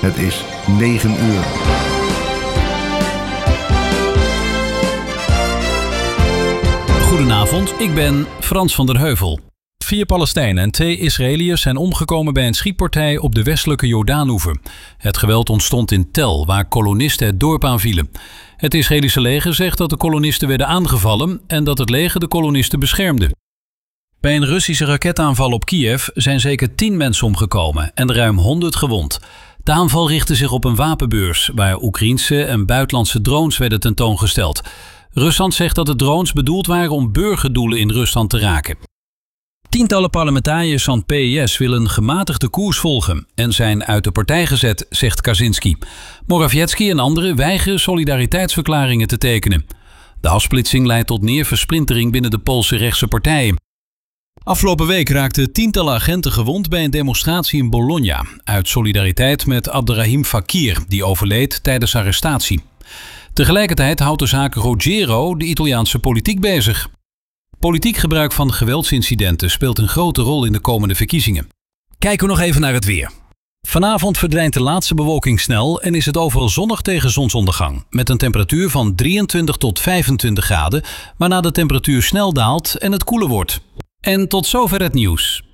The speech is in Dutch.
Het is 9 uur. Goedenavond, ik ben Frans van der Heuvel. 4 Palestijnen en 2 Israëliërs zijn omgekomen bij een schietpartij op de westelijke Jordaanoever. Het geweld ontstond in Tel, waar kolonisten het dorp aanvielen. Het Israëlische leger zegt dat de kolonisten werden aangevallen en dat het leger de kolonisten beschermde. Bij een Russische raketaanval op Kiev zijn zeker 10 mensen omgekomen en ruim 100 gewond. De aanval richtte zich op een wapenbeurs, waar Oekraïense en buitenlandse drones werden tentoongesteld. Rusland zegt dat de drones bedoeld waren om burgerdoelen in Rusland te raken. Tientallen parlementariërs van PiS willen een gematigde koers volgen en zijn uit de partij gezet, zegt Kaczynski. Morawiecki en anderen weigeren solidariteitsverklaringen te tekenen. De afsplitsing leidt tot meer versplintering binnen de Poolse rechtse partijen. Afgelopen week raakten tientallen agenten gewond bij een demonstratie in Bologna, uit solidariteit met Abderrahim Fakir, die overleed tijdens arrestatie. Tegelijkertijd houdt de zaak Rogero de Italiaanse politiek bezig. Politiek gebruik van geweldsincidenten speelt een grote rol in de komende verkiezingen. Kijken we nog even naar het weer. Vanavond verdwijnt de laatste bewolking snel en is het overal zonnig tegen zonsondergang, met een temperatuur van 23 tot 25 graden, waarna de temperatuur snel daalt en het koeler wordt. En tot zover het nieuws.